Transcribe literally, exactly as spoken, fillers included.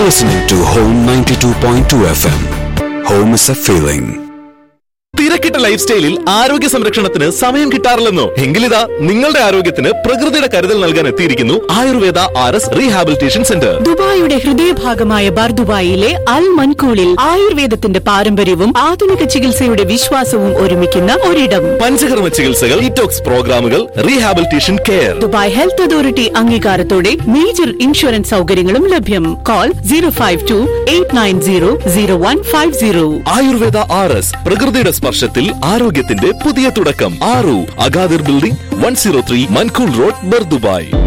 listening to Home ninety-two point two F M. Home is a feeling. തിരക്കിട്ട life സ്റ്റൈലിൽ ആരോഗ്യ സംരക്ഷണത്തിന് സമയം കിട്ടാറില്ലെന്നോ? എങ്കിലിതാ നിങ്ങളുടെ ആരോഗ്യത്തിന് പ്രകൃതിയുടെ കരുതൽ നൽകാൻ എത്തിയിരിക്കുന്നു Ayurveda R S rehabilitation centre. ദുബായിയുടെ ഹൃദയഭാഗമായ ബർദുബായിലെ അൽ മൻകൂളിൽ ആയുർവേദത്തിന്റെ പാരമ്പര്യവും ആധുനിക ചികിത്സയുടെ വിശ്വാസവും ഒരുമിക്കുന്ന ഒരിടം. പഞ്ചകർമ്മ ചികിത്സകൾ, ഡീറ്റോക്സ് പ്രോഗ്രാമുകൾ, rehabilitation care. Dubai health authority അംഗീകാരത്തോടെ major insurance സൗകര്യങ്ങളും ലഭ്യം. Call zero five to eight nine zero zero one five zero. Ayurveda R S, പ്രകൃതിയുടെ സ്പർശത്തിൽ ആരോഗ്യത്തിന്റെ പുതിയ തുടക്കം. ആറു Agadir building, one zero three Mankhool road, Bur Dubai.